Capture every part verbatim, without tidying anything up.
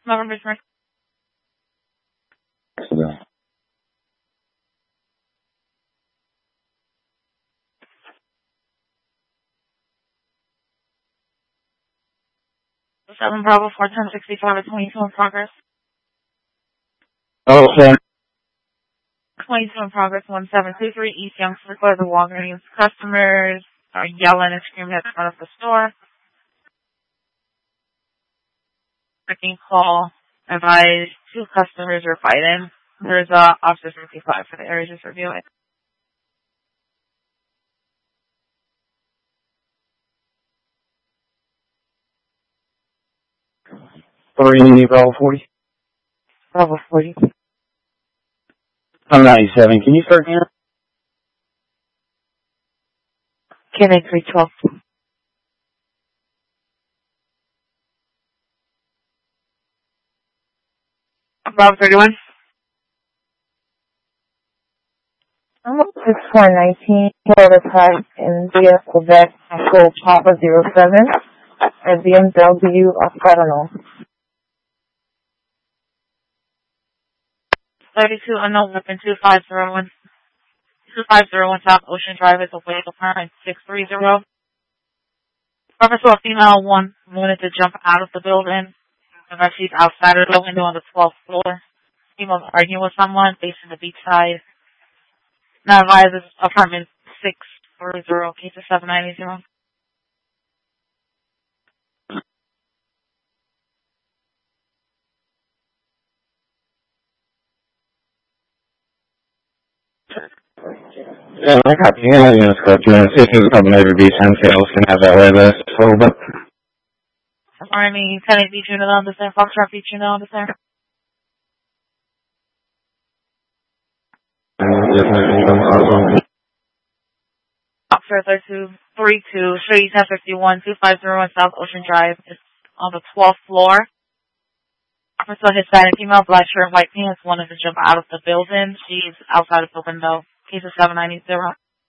November twenty. Seven Bravo four ten sixty five at twenty two in progress. Oh, okay. Twenty two in progress. One seven two three East Young Circle. The Walgreens customers are yelling and screaming at the front of the store. Second call. Advise two customers are fighting. There's uh, Officer fifty-five for the area. Just review it. Three Bravo forty. Bravo forty. I'm ninety-seven. Can you start here? K nine three twelve. Bravo thirty-one. six four nineteen, Hill attack in via Quebec, Echo Papa zero seven, at B M W of Cardinal. thirty-two unknown weapon two five zero one. two five zero one South Ocean Drive is away to parent six three zero. Purpose of female one wanted to jump out of the building. And she's outside of the window on the twelfth floor. Female's arguing with someone facing the beach side. Now advises apartment six four zero, case of seven ninety zero. Yeah, I got the internet in the script. If it was coming over B ten sales, can have that way list a little bit. Army, Lieutenant Beach Unit on the same. Foxtrot Beach Unit on the same. Officer thirty-two thirty-two, Street ten fifty-one, two five zero one South Ocean Drive. It's on the twelfth floor. Officer Hispanic female, black shirt, white pants, wanted to jump out of the building. She's outside of the window. Case of seven ninety zero.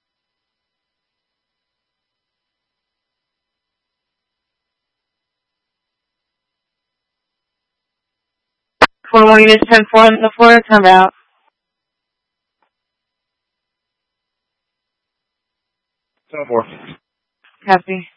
four one units, ten four on the floor, turned out. ten four. Copy.